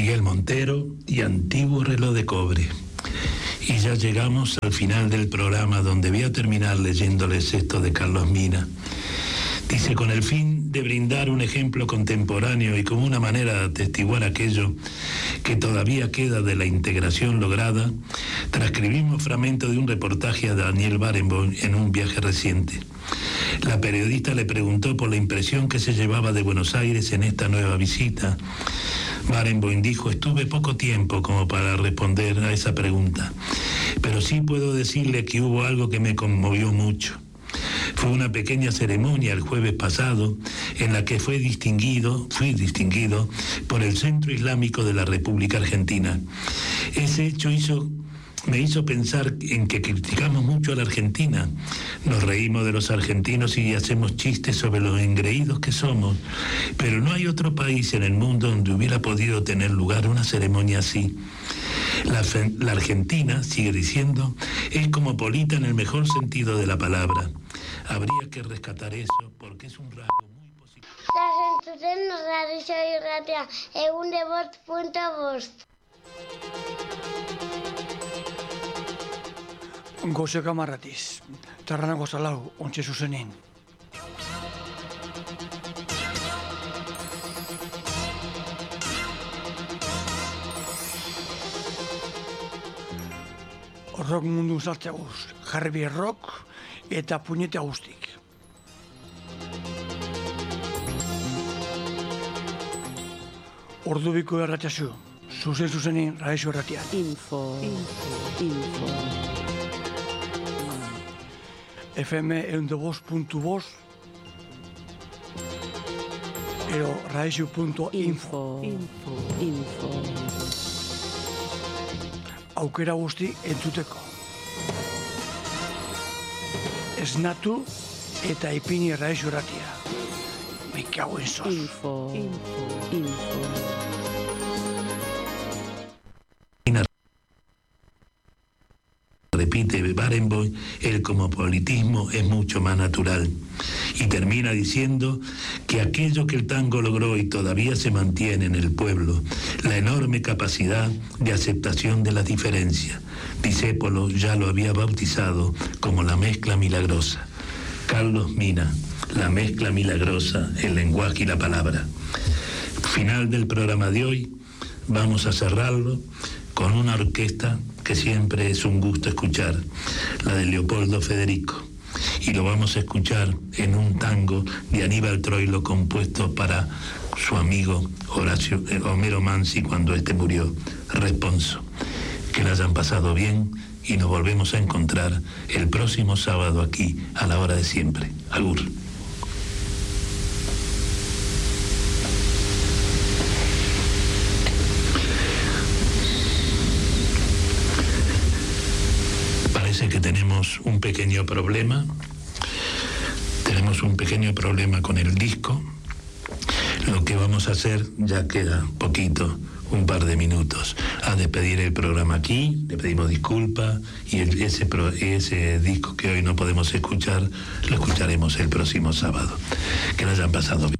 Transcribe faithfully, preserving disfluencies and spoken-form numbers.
Miguel Montero y Antiguo reloj de cobre. Y ya llegamos al final del programa, donde voy a terminar leyéndoles esto de Carlos Mina. Dice: con el fin de brindar un ejemplo contemporáneo y como una manera de atestiguar aquello que todavía queda de la integración lograda, transcribimos fragmentos de un reportaje a Daniel Barenboim en un viaje reciente. La periodista le preguntó por la impresión que se llevaba de Buenos Aires en esta nueva visita. Barenboim dijo: estuve poco tiempo como para responder a esa pregunta, pero sí puedo decirle que hubo algo que me conmovió mucho. Fue una pequeña ceremonia el jueves pasado en la que fue distinguido, fui distinguido por el Centro Islámico de la República Argentina. Ese hecho hizo, me hizo pensar en que criticamos mucho a la Argentina. Nos reímos de los argentinos y hacemos chistes sobre los engreídos que somos, pero no hay otro país en el mundo donde hubiera podido tener lugar una ceremonia así. La, la Argentina, sigue diciendo, es cosmopolita en el mejor sentido de la palabra. Habría que rescatar eso porque es un rasgo muy positivo. Las entzuten radio irratia, egun de bost punto bost. Goze kamarratiz, tarranako zalau, ontxe zuzenin. Rock mundu zartzaguz, jarbi rock eta puñete guztik. Ordubiko erratxazu, zuzen zuzenin raixo erratian. Info, info, info. F M ehun eta bost puntu bost edo raixo punto info. Info, info. Aukera guzti entzuteko. Esnatu eta ipini raixo erratia. Me cago en sos. Info, info, info. Repite Barenboim, el cosmopolitismo es mucho más natural. Y termina diciendo que aquello que el tango logró y todavía se mantiene en el pueblo, la enorme capacidad de aceptación de las diferencias. Discépolo ya lo había bautizado como la mezcla milagrosa. Carlos Mina, la mezcla milagrosa, el lenguaje y la palabra. Final del programa de hoy, vamos a cerrarlo con una orquesta que siempre es un gusto escuchar, la de Leopoldo Federico. Y lo vamos a escuchar en un tango de Aníbal Troilo compuesto para su amigo Horacio, eh, Homero Mansi cuando este murió, Responso. Que la hayan pasado bien y nos volvemos a encontrar el próximo sábado aquí a la hora de siempre. Agur. Parece que tenemos un pequeño problema. Tenemos un pequeño problema con el disco. Lo que vamos a hacer, ya queda poquito, un par de minutos, a despedir el programa aquí. Le pedimos disculpas y el, ese, pro, ese disco que hoy no podemos escuchar, lo escucharemos el próximo sábado. Que lo hayan pasado bien.